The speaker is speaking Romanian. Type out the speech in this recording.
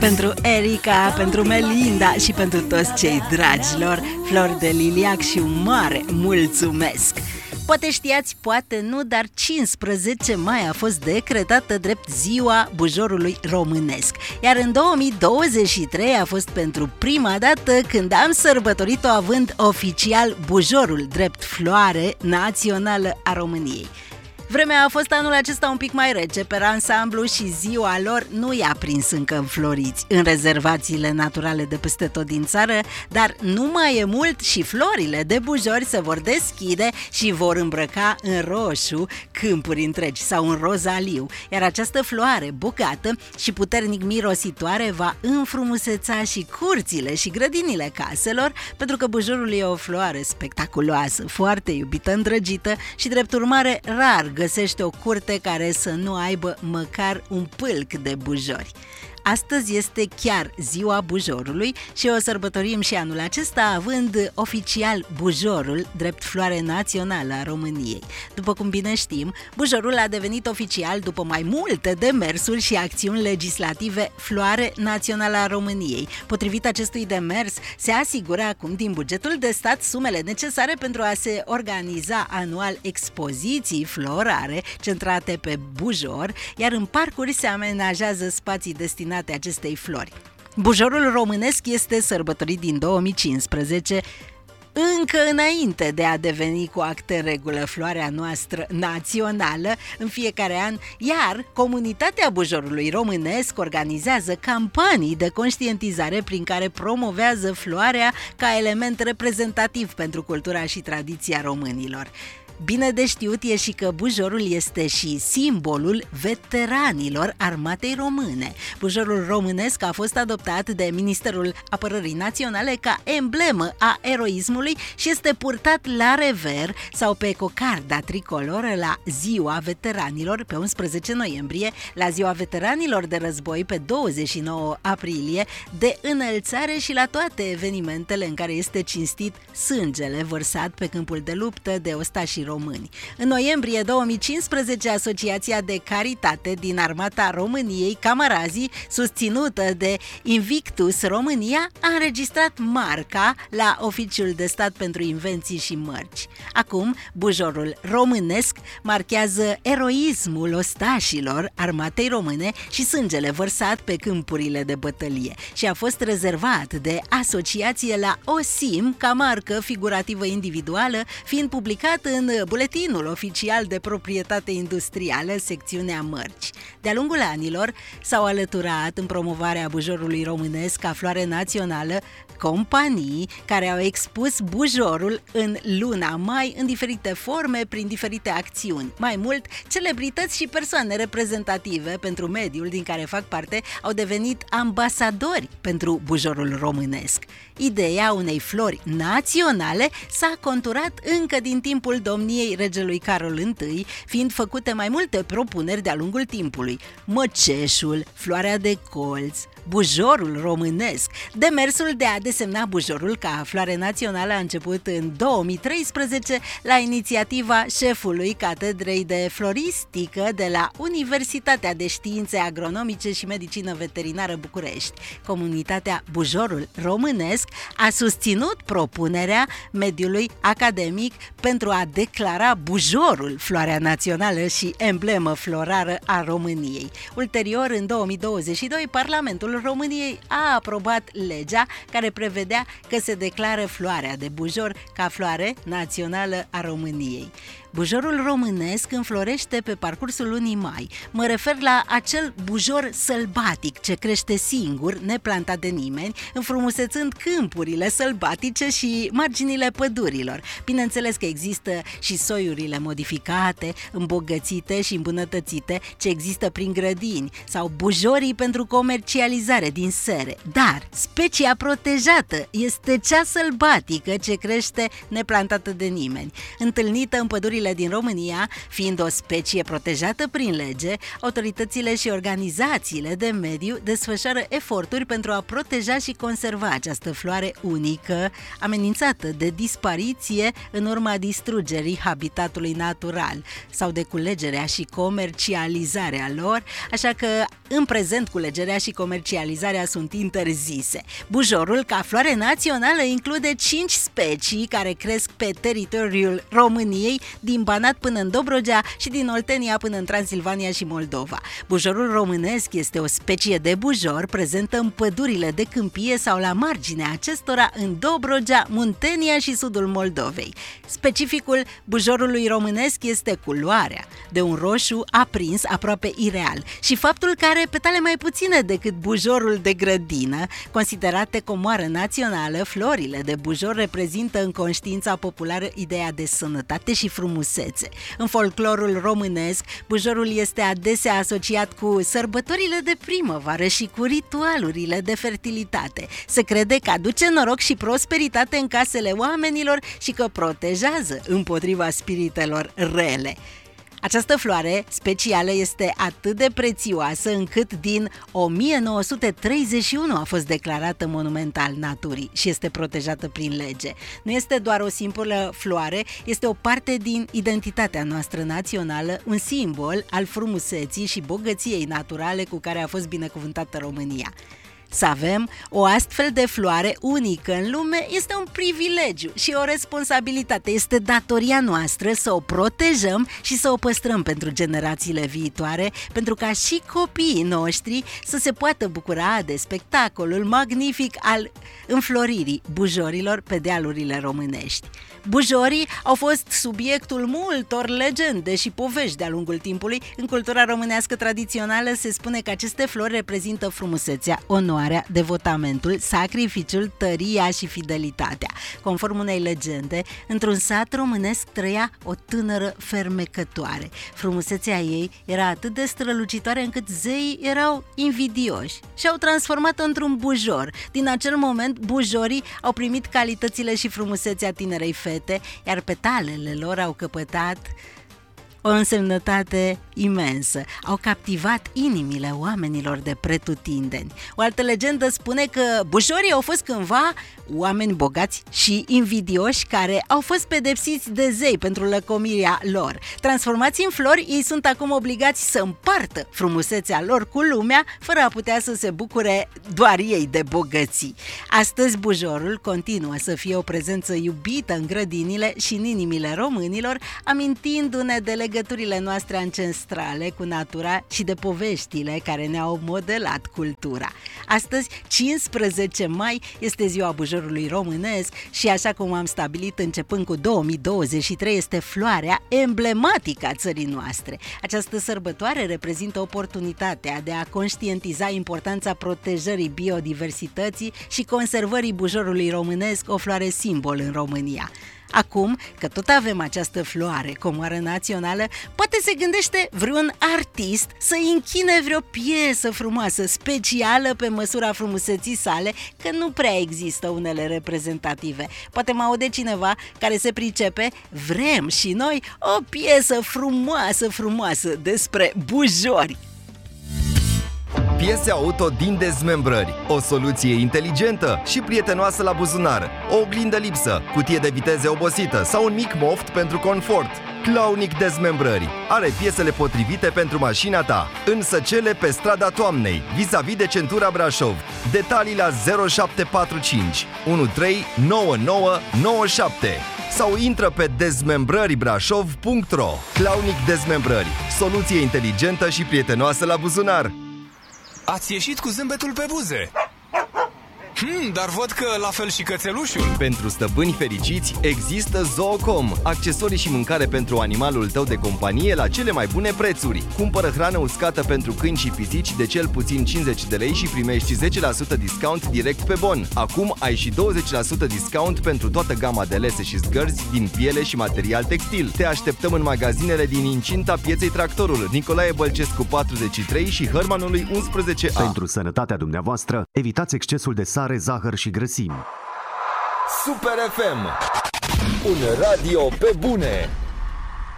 pentru Erica, pentru Melinda și pentru toți cei dragilor, flori de liliac și un mare mulțumesc! Poate știați, poate nu, dar 15 mai a fost decretată drept ziua bujorului românesc. Iar în 2023 a fost pentru prima dată când am sărbătorit-o având oficial bujorul drept floare națională a României. Vremea a fost anul acesta un pic mai rece pe ansamblu și ziua lor nu i-a prins încă înfloriți în rezervațiile naturale de peste tot din țară, dar nu mai e mult și florile de bujori se vor deschide și vor îmbrăca în roșu câmpuri întregi sau în rozaliu, iar această floare bogată și puternic mirositoare va înfrumuseța și curțile și grădinile caselor, pentru că bujorul e o floare spectaculoasă, foarte iubită, îndrăgită și drept urmare rar găsește o curte care să nu aibă măcar un pâlc de bujori. Astăzi este chiar ziua bujorului și o sărbătorim și anul acesta având oficial bujorul drept floare națională a României. După cum bine știm, bujorul a devenit oficial după mai multe demersuri și acțiuni legislative floare națională a României. Potrivit acestui demers, se asigură acum din bugetul de stat sumele necesare pentru a se organiza anual expoziții florare centrate pe bujor, iar în parcuri se amenajează spații destinate acestei flori. Bujorul românesc este sărbătorit din 2015, încă înainte de a deveni cu acte regulă floarea noastră națională în fiecare an, iar comunitatea bujorului românesc organizează campanii de conștientizare prin care promovează floarea ca element reprezentativ pentru cultura și tradiția românilor. Bine de știut e și că bujorul este și simbolul veteranilor armatei române. Bujorul românesc a fost adoptat de Ministerul Apărării Naționale ca emblemă a eroismului și este purtat la rever sau pe cocarda tricoloră la Ziua Veteranilor pe 11 noiembrie, la Ziua Veteranilor de Război pe 29 aprilie, de înălțare și la toate evenimentele în care este cinstit sângele vărsat pe câmpul de luptă de ostașii români. În noiembrie 2015, Asociația de Caritate din Armata României, Camarazii, susținută de Invictus România, a înregistrat marca la Oficiul de Stat pentru Invenții și Mărci. Acum, bujorul românesc marchează eroismul ostașilor armatei române și sângele vărsat pe câmpurile de bătălie și a fost rezervat de asociație la OSIM ca marcă figurativă individuală, fiind publicat în Buletinul Oficial de Proprietate Industrială, secțiunea Mărci. De-a lungul anilor s-au alăturat în promovarea bujorului românesc ca floare națională companii care au expus bujorul în luna mai în diferite forme, prin diferite acțiuni. Mai mult, celebrități și persoane reprezentative pentru mediul din care fac parte au devenit ambasadori pentru bujorul românesc. Ideea unei flori naționale s-a conturat încă din timpul domniei regelui Carol I, fiind făcute mai multe propuneri de-a lungul timpului. Măceșul, floarea de colț, bujorul românesc. Demersul de a desemna bujorul ca floare națională a început în 2013 la inițiativa șefului Catedrei de Floristică de la Universitatea de Științe Agronomice și Medicină Veterinară București. Comunitatea Bujorul Românesc a susținut propunerea mediului academic pentru a declara bujorul floarea națională și emblemă florară a României. Ulterior, în 2022, Parlamentul României a aprobat legea care prevedea că se declară floarea de bujor ca floare națională a României. Bujorul românesc înflorește pe parcursul lunii mai. Mă refer la acel bujor sălbatic ce crește singur, neplantat de nimeni, înfrumusețând câmpurile sălbatice și marginile pădurilor. Bineînțeles că există și soiurile modificate, îmbogățite și îmbunătățite ce există prin grădini sau bujorii pentru comercializare din sere. Dar specia protejată este cea sălbatică ce crește neplantată de nimeni. Întâlnită în pădurile din România, fiind o specie protejată prin lege, autoritățile și organizațiile de mediu desfășoară eforturi pentru a proteja și conserva această floare unică, amenințată de dispariție în urma distrugerii distrugerii habitatului natural sau de culegerea și comercializarea lor, așa că în prezent culegerea și comercializarea sunt interzise. Bujorul, ca floare națională, include 5 specii care cresc pe teritoriul României, din Banat până în Dobrogea și din Oltenia până în Transilvania și Moldova. Bujorul românesc este o specie de bujor prezentă în pădurile de câmpie sau la marginea acestora în Dobrogea, Muntenia și sudul Moldovei. Specificul bujorului românesc este culoarea, de un roșu aprins aproape ireal, și faptul că are petale mai puține decât bujorul de grădină. Considerate comoară națională, florile de bujor reprezintă în conștiința populară ideea de sănătate și frumusețe. În folclorul românesc, bujorul este adesea asociat cu sărbătorile de primăvară și cu ritualurile de fertilitate. Se crede că aduce noroc și prosperitate în casele oamenilor și că protejează împotriva spiritelor rele. Această floare specială este atât de prețioasă încât din 1931 a fost declarată monument al naturii și este protejată prin lege. Nu este doar o simplă floare, este o parte din identitatea noastră națională, un simbol al frumuseții și bogăției naturale cu care a fost binecuvântată România. Să avem o astfel de floare unică în lume este un privilegiu și o responsabilitate. Este datoria noastră să o protejăm și să o păstrăm pentru generațiile viitoare, pentru ca și copiii noștri să se poată bucura de spectacolul magnific al înfloririi bujorilor pe dealurile românești. Bujorii au fost subiectul multor legende și povești de-a lungul timpului. În cultura românească tradițională se spune că aceste flori reprezintă frumusețea, onoarea, devotamentul, sacrificiul, tăria și fidelitatea. Conform unei legende, într-un sat românesc trăia o tânără fermecătoare. Frumusețea ei era atât de strălucitoare încât zeii erau invidioși și au transformat-o într-un bujor. Din acel moment, bujorii au primit calitățile și frumusețea tinerei fete, iar petalele lor au căpătat o însemnătate imensă. Au captivat inimile oamenilor de pretutindeni. O altă legendă spune că bujorii au fost cândva oameni bogați și invidioși care au fost pedepsiți de zei pentru lăcomirea lor. Transformați în flori, ei sunt acum obligați să împartă frumusețea lor cu lumea, fără a putea să se bucure doar ei de bogății. Astăzi bujorul continuă să fie o prezență iubită în grădinile și în inimile românilor, amintindu-ne de legăturile noastre ancestrale cu natura și de poveștile care ne-au modelat cultura. Astăzi, 15 mai, este ziua bujorului românesc și, așa cum am stabilit începând cu 2023, este floarea emblematică a țării noastre. Această sărbătoare reprezintă oportunitatea de a conștientiza importanța protejării biodiversității și conservării bujorului românesc, o floare simbol în România. Acum că tot avem această floare, comoară națională, poate se gândește vreun artist să închine vreo piesă frumoasă, specială pe măsura frumuseții sale, că nu prea există unele reprezentative. Poate mă aude cineva care se pricepe, vrem și noi o piesă frumoasă despre bujori. Piese auto din dezmembrări, o soluție inteligentă și prietenoasă la buzunar, o oglindă lipsă, cutie de viteze obosită sau un mic moft pentru confort. Claunic Dezmembrări are piesele potrivite pentru mașina ta, în Săcele, pe strada Toamnei, vis-a-vis de centura Brașov. Detalii la 0745 139997 sau intră pe dezmembrăribrașov.ro. Claunic Dezmembrări, soluție inteligentă și prietenoasă la buzunar. Ați ieșit cu zâmbetul pe buze. Dar văd că la fel și cățelușul. Pentru stăpâni fericiți există Zoocom, accesorii și mâncare pentru animalul tău de companie la cele mai bune prețuri. Cumpără hrană uscată pentru câini și pisici de cel puțin 50 de lei și primești 10% discount direct pe bon. Acum ai și 20% discount pentru toată gama de lese și zgărzi din piele și material textil. Te așteptăm în magazinele din incinta Pieței Tractorul, Nicolae Bălcescu 43 și Hărmanului 11A. Pentru sănătatea dumneavoastră, evitați excesul de sare, zahăr și grăsimi. Super FM, un radio pe bune.